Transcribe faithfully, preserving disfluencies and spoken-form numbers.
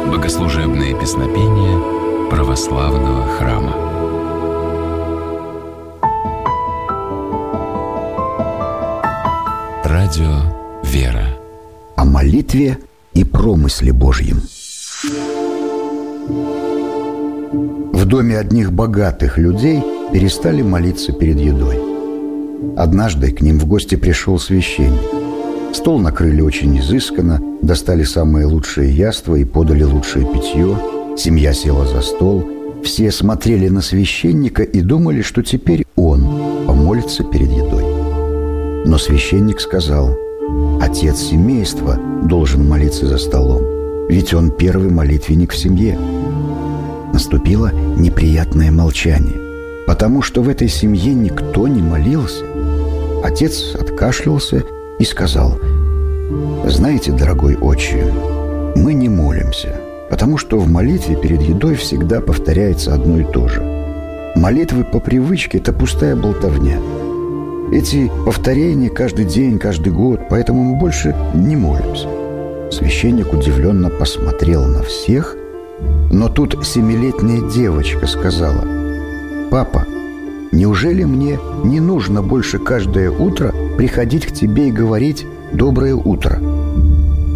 Богослужебные песнопения православного храма. Радио «Вера». О молитве и промысле Божьем. В доме одних богатых людей перестали молиться перед едой. Однажды к ним в гости пришел священник. Стол накрыли очень изысканно, достали самые лучшие яства и подали лучшее питье. Семья села за стол. Все смотрели на священника и думали, что теперь он помолится перед едой. Но священник сказал: отец семейства должен молиться за столом, ведь он первый молитвенник в семье. Наступило неприятное молчание, потому что в этой семье никто не молился. Отец откашлялся и сказал: знаете, дорогой отче, мы не молимся, потому что в молитве перед едой всегда повторяется одно и то же. Молитвы по привычке – это пустая болтовня. Эти повторения каждый день, каждый год, поэтому мы больше не молимся. Священник удивленно посмотрел на всех, но тут семилетняя девочка сказала: папа, неужели мне не нужно больше каждое утро приходить к тебе и говорить «доброе утро»?